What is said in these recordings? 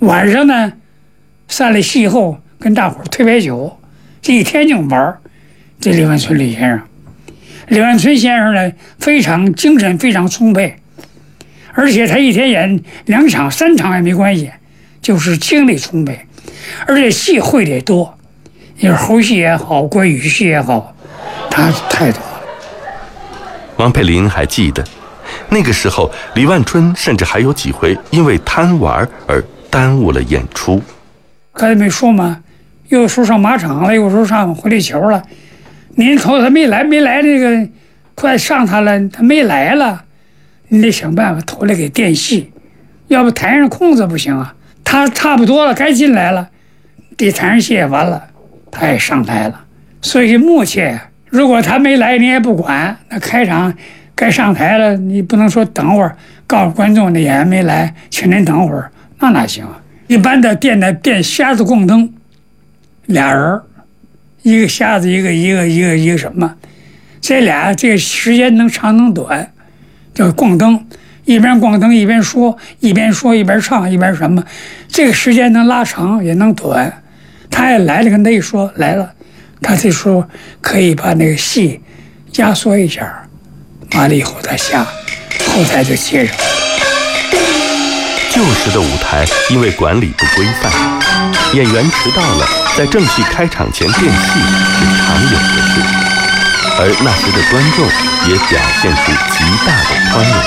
晚上呢，散了戏后跟大伙儿推牌九，这一天就玩儿。这李万春李先生，李万春先生呢非常精神非常充沛，而且他一天演2场3场也没关系，就是精力充沛，而且戏会的也多，你说猴戏也好，关羽戏也好，他太多了。 王佩林还记得，那个时候李万春甚至还有几回因为贪玩而耽误了演出。 刚才没说吗？有时候上马场了，有时候上回力球了。您瞅他没来，那个快上他了，他没来了，你得想办法头来给垫戏，要不台上控制不行啊。他差不多了，该进来了，这台上戏也完了，他也上台了。所以默契，如果他没来，你也不管，那开场该上台了，你不能说等会儿告诉观众那演员没来，请您等会儿，那哪行啊？一般的垫瞎子供灯，俩人，一个瞎子，一个什么，这俩这个时间能长能短，叫供灯，一边供灯一边说一边唱一边什么，这个时间能拉长也能短。他也来了，跟他一说来了，他这时候可以把那个戏压缩一下，完了以后再下，后台就接上。 旧时的舞台因为管理不规范，演员迟到了，在正戏开场前垫戏是常有的事，而那时的观众也表现出极大的宽容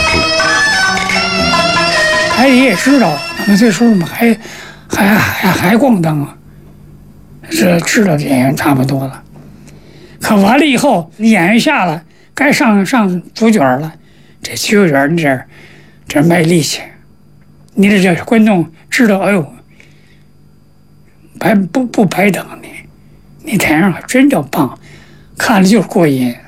度。 台里也知道，那么这时候我们还光灯啊，是知道演员差不多了。可完了以后，演员下了，该上主角了，这主角你这卖力气。你这观众知道，哎呦，不白等你台上真叫棒，看着就是过瘾。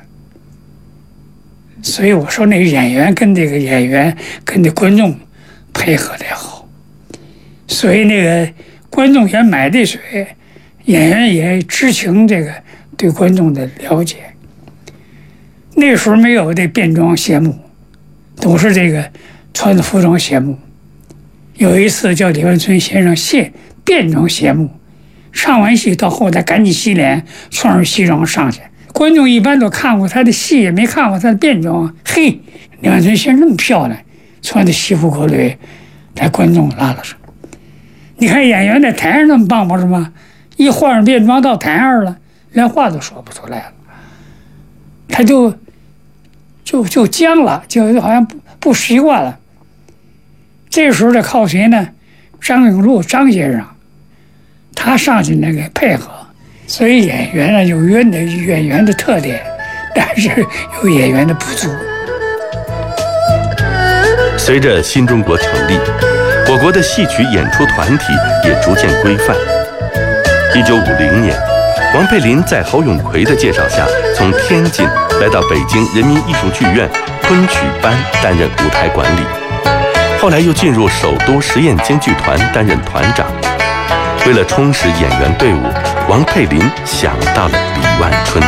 所以我说那个演员跟这个演员跟这观众配合的好，所以那个观众也买这水，演员也知情这个对观众的了解。那时候没有这变装谢幕，都是这个穿的服装谢幕。有一次叫李万春先生变装谢幕，上完戏到后台赶紧洗脸，穿上西装上去。观众一般都看过他的戏，也没看过他的变装。嘿，李万春先生那么漂亮，穿的西服革履，在观众拉了手。你看演员在台上那么棒不是吗？一换上变装到台上了，连话都说不出来了，他就僵了，就好像不习惯了。这时候得靠谁呢？张永禄张先生，他上去那个配合，所以演员呢有演员的特点，但是有演员的不足。 随着新中国成立，我国的戏曲演出团体也逐渐规范。1950年，王佩林在侯永奎的介绍下，从天津来到北京人民艺术剧院昆曲班担任舞台管理。后来又进入首都实验京剧团担任团长。为了充实演员队伍，王佩林想到了李万春。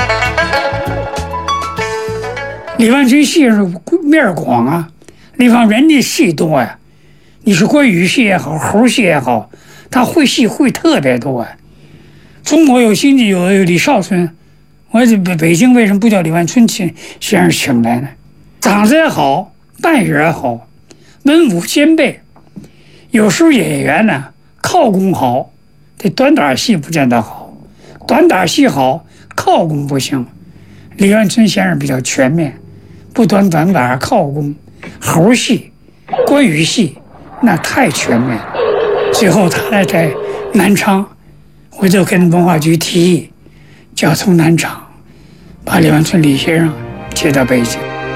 李万春戏是面广啊，那方人家戏多呀。你是关羽戏也好，猴戏也好，他会戏会特别多呀。中国有新剧有李少春，我这北京为什么不叫李万春先生请来呢？长得也好，扮演也好。文武兼备，有时候演员呢靠功好，这短打戏不见得好，短打戏好，靠功不行。李万春先生比较全面，不短打靠功，猴戏、关羽戏那太全面。最后他来在南昌，我就跟文化局提议，叫从南昌把李万春李先生接到北京。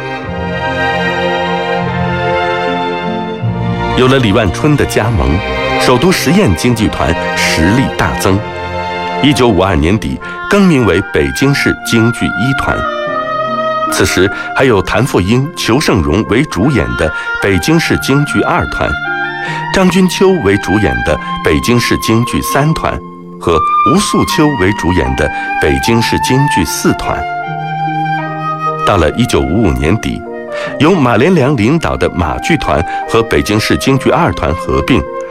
有了李万春的加盟，首都实验京剧团实力大增。1952年底更名为北京市京剧1团。此时还有谭富英、裘盛戎为主演的北京市京剧2团，张君秋为主演的北京市京剧3团，和吴素秋为主演的北京市京剧4团。到了1955年底，由马连良领导的马剧团和北京市京剧2团合并，